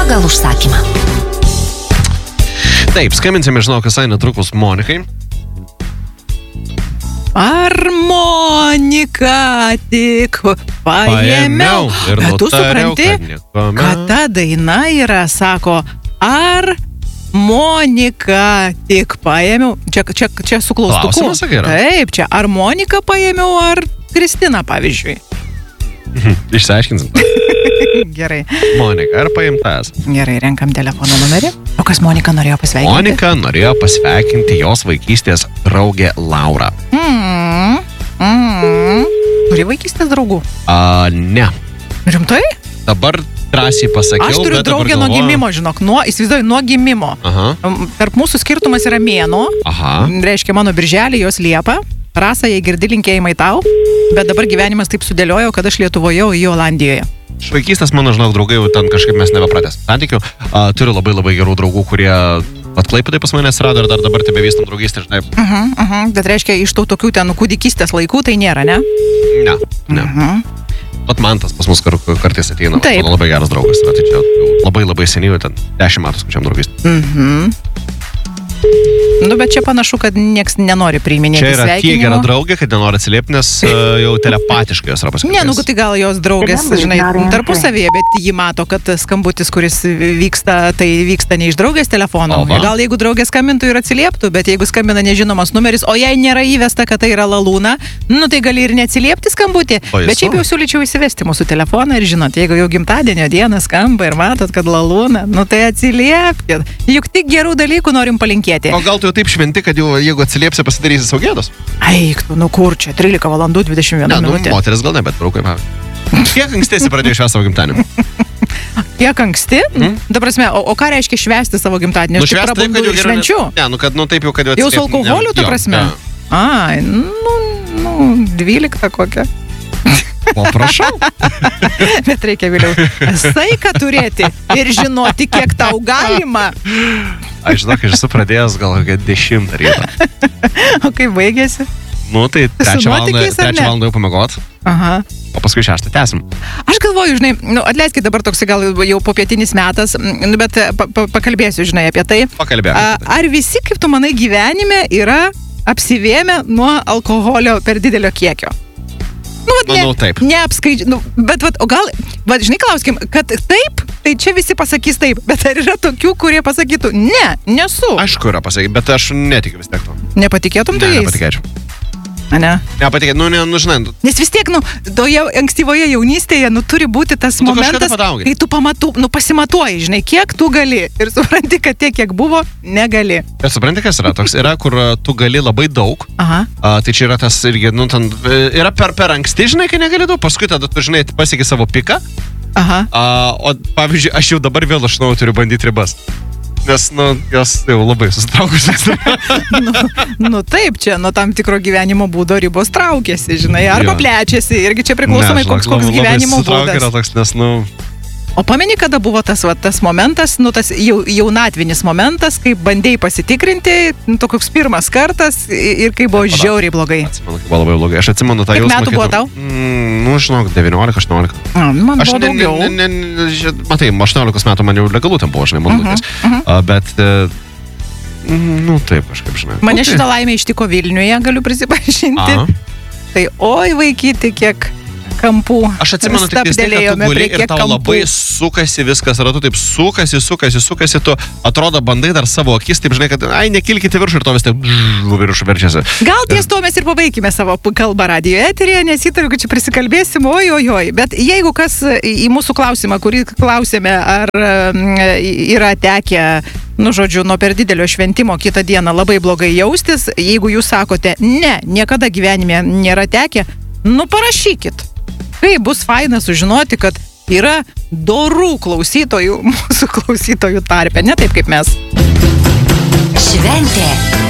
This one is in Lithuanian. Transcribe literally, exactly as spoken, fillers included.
pagal užsakymą. Taip, skambinsime, žinau, kas eina netrukus Monikai. Ar Monika tik paėmiau? Ir Bet tu nutariau, supranti, kad niekuomet. kad ta daina yra, sako, ar Monika tik paėmiau? Čia, čia, čia su klaustuku. Klausimas, sakai, yra? Taip, čia ar Monika paėmiau, ar Kristina, pavyzdžiui. Išsiaiškinsim. Gerai. Monika, ar paimtas? Gerai, renkam telefono numerį. O kas Monika norėjo pasveikinti? Monika norėjo pasveikinti jos vaikystės draugę Laurą. Mm, mm. Turi vaikystės draugų? A, ne. Rimtai? Dabar drąsiai pasakiau, Aš turiu bet dabar draugę nuo galvoju- gimimo, žinok. Nuo, įsivaizduoju, nuo gimimo. Aha, Tarp mūsų skirtumas yra mėnuo. aha. Reiškia, mano birželį, jos Liepa. Rasa, jei girdi, linkėjimai tau. Bet dabar gyvenimas taip sudėliojo, kad aš Lietuvoje, o į Olandijoje. Iš vaikystės, mano, žinok, draugai, jau ten kažkaip mes nebepratęs santykių. A, turiu labai labai gerų draugų, kurie atklaipėdai pas manęs rado ir dar dabar tebe vystam draugystę, žinai. Uh -huh, uh -huh. Bet reiškia, iš tų tokių ten kūdikystės laikų tai nėra, ne? Ne, ne. Uh -huh. Vat man tas pas mus kar kartais ateina. Taip. Mano labai geras draugas yra, tai čia jau labai labai seniai, jau ten dešimt metų skaičiam draugystę. Mhm. Nu, bet čia panašu, kad nieks nenori priiminėti Čia yra tiek sveikinimų. gera draugė, kad nenori atsiliepti, nes uh, jau telepatiškai jos yra pasikalbėjęs. Ne, nu, tai gal jos draugės, žinai, tarpusavėje, bet ji mato, kad skambutis, kuris vyksta, tai vyksta ne iš draugės telefono. O va. Gal jeigu draugė skambintų ir atsilieptų, bet jeigu skambina nežinomas numeris, o jei nėra įvesta, kad tai yra Lalūna, nu tai gali ir neatsiliepti skambutį. O, Bet šiaip jau siūlyčiau įsivesti mūsų telefoną ir žinot, jeigu jau gimtadienio dieną skamba ir matot, kad Lalūna, nu tai atsiliepkit. Juk tik gerų dalykų norim palinkėti. O gal tu jau taip šventi, kad jau jeigu atsilieps, pasidarysi savo gėdos? Eik tu, nu kur čia, trylika valandų dvidešimt viena Ne, nu, minutė. moteris gal ne, bet braukai, pavyzdžiui. Kiek ankstėsi pradėjai švęsti savo gimtadienį? Kiek anksti? Mm. Ta prasme, o, o ką reiškia švęsti savo gimtadienį? Aš tik švęsti prabundu iš geriau ne- švenčių. Ne, nu kad, nu taip jau, kad jau Jau su atsiliepti- alkoholiu, ta Jo, prasme? jo. Ai, nu, nu, dvylikta kokia. O prašau. Bet reikia vėliau saiką turėti ir žinoti, kiek tau galima. Aš žinok, aš esu pradėjęs gal kokią dešimtą rytą. O kaip baigėsi? Nu, tai trečią valandą, nuotykiais ar ne? trečią valandą jau pamiegot, Aha. o paskui šeštą tęsim. Aš galvoju, žinai, nu, atleiskit dabar toks gal jau popietinis metas, nu, bet pa, pa, pakalbėsiu, žinai, apie tai. Pakalbėk. A, ar visi, kaip tu manai, gyvenime yra apsivėmę nuo alkoholio per didelio kiekio? Nu, vat, Manau, taip. Neapskaičiu, nu, bet, vat, o gal, vat, žinai, klauskim, kad taip, tai čia visi pasakys taip, bet ar yra tokių, kurie pasakytų, ne, nesu. Aišku, yra pasakyti, bet aš netikiu vis tiek to. Nepatikėtum tu Ne, jais? nepatikėčiau. Ne? Nepatikėčiau, nu, ne, nu, žinai, nu, Nes vis tiek, nu, toje ankstyvoje jaunystėje, nu, turi būti tas Nu, tu kažkada momentas, padaugai. kai tu pamatu, nu, pasimatuoji, žinai, kiek tu gali ir supranti, kad tiek, kiek buvo, negali. ir supranti, kas yra toks, yra, kur a, tu gali labai daug, Aha. a, tai čia yra tas irgi, nu, ten, e, yra per, per anksti, žinai, kai negali daug, paskui tada tu, žinai, pasieki savo piką, Aha. a, o, pavyzdžiui, aš jau dabar vėl aš naujo turiu bandyti ribas. Nes, nu, jos jau labai susitraukusios. nu, nu taip, čia nuo tam tikro gyvenimo būdo ribos traukiasi, žinai, arba Jo. plečiasi, irgi čia priklausomai, koks, koks gyvenimo būdas. Yra toks, nes, nu, O pameni, kada buvo tas, va, tas momentas, nu, tas jau, jaunatvinis momentas, kai bandėjai pasitikrinti, nu, toks pirmas kartas ir kai buvo Taip, palauk. žiauriai blogai. atsimenu, kai buvo labai blogai. Aš atsimenu tą Kiek jausmą. metų kai buvo tu- tau? Mm, nu, žinok, devyniolika aštuoniolika. A, man Aš buvo ne, ne, daugiau. ne, ne, ne, ži- matai, aštuoniolikos metų man jau legalu ten buvo, žinai, man Mhm, laikais. A, Bet, e, mm, nu, taip, kažkaip, žinai. Mane Nu, tai- šitą laimę ištiko Vilniuje, galiu prisipažinti. Aha. Tai oi, vaikyti, kiek kampų. Aš atsimenu tik tai, kad tu stabtelėjome guli prie ir kiek tau kampų. labai sukasi viskas, ratu taip sukasi, sukasi, sukasi, tu atrodo bandai dar savo akis, taip žinai, kad ai, nekilkite viršų ir to vis taip viršų verčiasi. Gal ties to mes ir pabaigime savo p- kalbą radio eterėje, nes įtariu, kad čia prisikalbėsim, oi, oi, oi. Bet jeigu kas į mūsų klausimą, kurį klausėme, ar mm, yra tekę, nu, žodžiu, nuo per didelio šventimo kitą dieną labai blogai jaustis, jeigu jūs sakote, ne, niekada gyvenime nėra tekę, nu, parašykit. Kai bus faina sužinoti, kad yra dorų klausytojų, mūsų klausytojų tarpe, ne taip kaip mes. Šventė